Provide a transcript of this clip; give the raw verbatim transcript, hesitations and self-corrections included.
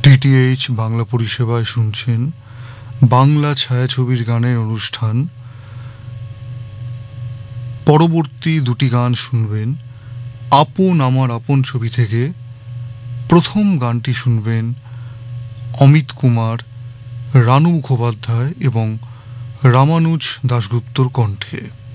DTH Bangla পরিষেবায় শুনছেন বাংলা ছায়াছবির গানের অনুষ্ঠান। পরবর্তী দুটি গান শুনবেন আপন আমার আপন ছবি থেকে। প্রথম গানটি শুনবেন অমিত কুমার, রানু মুখোপাধ্যায় এবং রামানুজ দাশগুপ্তর কণ্ঠে।